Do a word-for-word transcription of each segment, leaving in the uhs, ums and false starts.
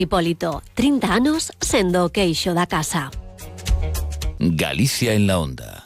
Hipólito, treinta anos sendo o queixo da casa. Galicia en la onda.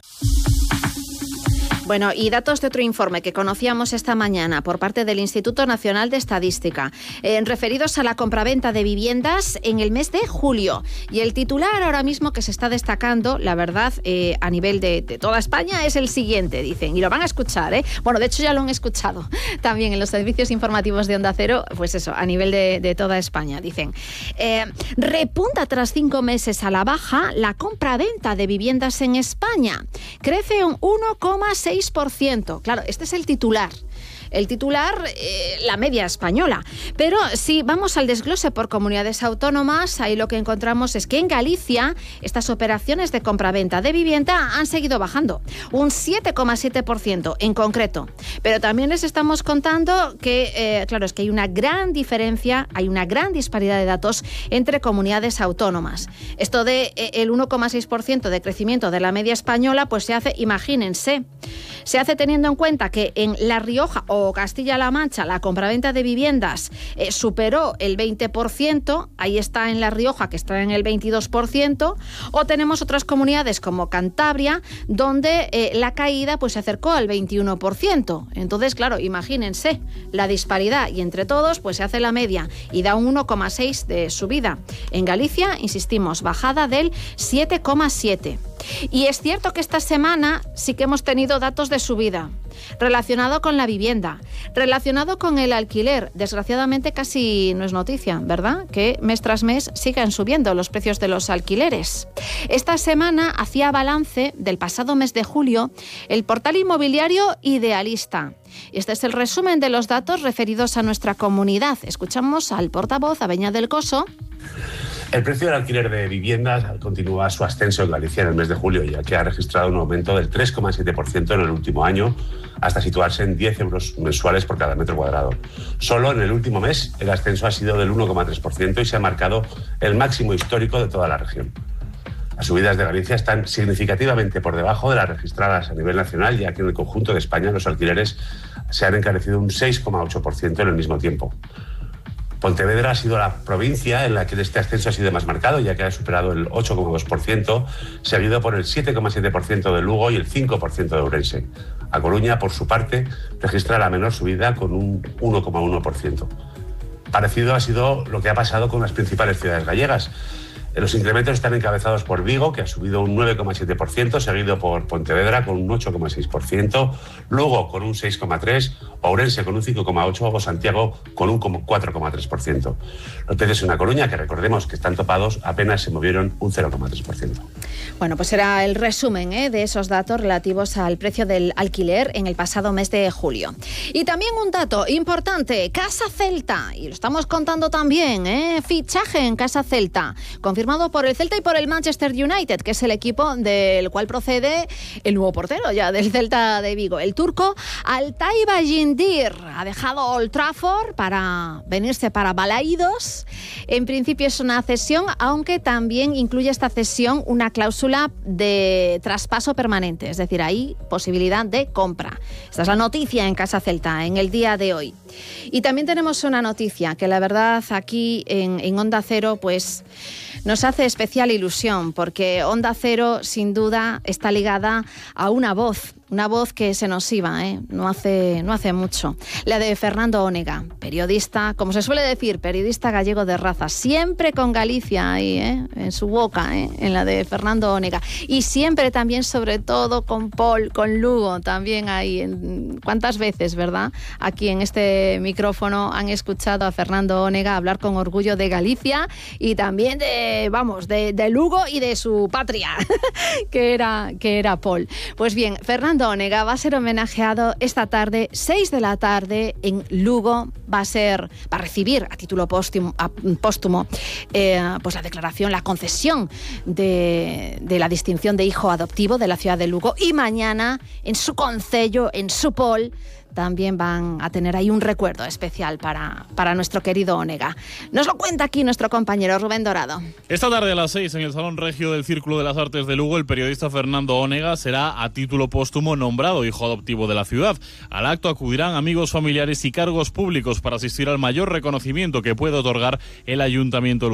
Bueno, y datos de otro informe que conocíamos esta mañana por parte del Instituto Nacional de Estadística, eh, referidos a la compraventa de viviendas en el mes de julio. Y el titular ahora mismo que se está destacando, la verdad, eh, a nivel de, de toda España, es el siguiente, dicen, y lo van a escuchar, ¿eh? Bueno, de hecho ya lo han escuchado también en los servicios informativos de Onda Cero, pues eso, a nivel de, de toda España, dicen. Eh, repunta tras cinco meses a la baja la compraventa de viviendas en España. Crece un uno coma seis por ciento. Claro, este es el titular. El titular, eh, la media española. Pero si vamos al desglose por comunidades autónomas, ahí lo que encontramos es que en Galicia estas operaciones de compraventa de vivienda han seguido bajando, un siete coma siete por ciento en concreto. Pero también les estamos contando que, eh, claro, es que hay una gran diferencia, hay una gran disparidad de datos entre comunidades autónomas. Esto de eh, el uno coma seis por ciento de crecimiento de la media española, pues se hace, imagínense, se hace teniendo en cuenta que en La Rioja o Castilla-La Mancha la compraventa de viviendas eh, superó el veinte por ciento, ahí está en La Rioja que está en el veintidós por ciento, o tenemos otras comunidades como Cantabria donde eh, la caída pues se acercó al veintiuno por ciento. Entonces, claro, imagínense la disparidad y entre todos pues se hace la media y da un uno coma seis de subida. En Galicia, insistimos, bajada del siete coma siete. Y es cierto que esta semana sí que hemos tenido datos de subida relacionado con la vivienda, relacionado con el alquiler. Desgraciadamente casi no es noticia, ¿verdad? Que mes tras mes sigan subiendo los precios de los alquileres. Esta semana hacía balance del pasado mes de julio el portal inmobiliario Idealista. Este es el resumen de los datos referidos a nuestra comunidad. Escuchamos al portavoz, a Beñat del Coso. El precio del alquiler de viviendas continúa su ascenso en Galicia en el mes de julio, ya que ha registrado un aumento del tres coma siete por ciento en el último año, hasta situarse en diez euros mensuales por cada metro cuadrado. Solo en el último mes el ascenso ha sido del uno coma tres por ciento y se ha marcado el máximo histórico de toda la región. Las subidas de Galicia están significativamente por debajo de las registradas a nivel nacional, ya que en el conjunto de España los alquileres se han encarecido un seis coma ocho por ciento en el mismo tiempo. Pontevedra ha sido la provincia en la que este ascenso ha sido más marcado, ya que ha superado el ocho coma dos por ciento, seguido por el siete coma siete por ciento de Lugo y el cinco por ciento de Ourense. A Coruña, por su parte, registra la menor subida con un uno coma uno por ciento. Parecido ha sido lo que ha pasado con las principales ciudades gallegas. Los incrementos están encabezados por Vigo, que ha subido un nueve coma siete por ciento, seguido por Pontevedra con un ocho coma seis por ciento, Lugo con un seis coma tres por ciento, Ourense con un cinco coma ocho por ciento o Santiago con un cuatro coma tres por ciento. Los precios en A Coruña, que recordemos que están topados, apenas se movieron un cero coma tres por ciento. Bueno, pues era el resumen ¿eh? de esos datos relativos al precio del alquiler en el pasado mes de julio. Y también un dato importante, Casa Celta, y lo estamos contando también, ¿eh? fichaje en Casa Celta, confirmado por el Celta y por el Manchester United, que es el equipo del cual procede el nuevo portero ya del Celta de Vigo, el turco Altay Bayindir. Ha dejado Old Trafford para venirse para Balaídos. En principio es una cesión, aunque también incluye esta cesión una cláusula de traspaso permanente, es decir, hay posibilidad de compra. Esta es la noticia en Casa Celta en el día de hoy. Y también tenemos una noticia que la verdad aquí en, en Onda Cero pues nos hace especial ilusión, porque Onda Cero sin duda está ligada a una voz, una voz que se nos iba, ¿eh? no, hace, no hace mucho, la de Fernando Onega, periodista, como se suele decir, periodista gallego de raza, siempre con Galicia ahí, ¿eh? en su boca, ¿eh? en la de Fernando Onega, y siempre también, sobre todo, con Paul, con Lugo, también ahí, en, ¿cuántas veces, verdad? Aquí en este micrófono han escuchado a Fernando Onega hablar con orgullo de Galicia y también de, vamos, de, de Lugo y de su patria, que era, que era Paul. Pues bien, Fernando Onega va a ser homenajeado esta tarde, seis de la tarde, en Lugo. Va a ser, va a recibir a título póstumo, a, póstumo eh, pues la declaración, la concesión de, de la distinción de hijo adoptivo de la ciudad de Lugo. Y mañana, en su concello, en su Pol, también van a tener ahí un recuerdo especial para, para nuestro querido Onega. Nos lo cuenta aquí nuestro compañero Rubén Dorado. Esta tarde a las seis en el Salón Regio del Círculo de las Artes de Lugo, el periodista Fernando Onega será a título póstumo nombrado hijo adoptivo de la ciudad. Al acto acudirán amigos, familiares y cargos públicos para asistir al mayor reconocimiento que puede otorgar el Ayuntamiento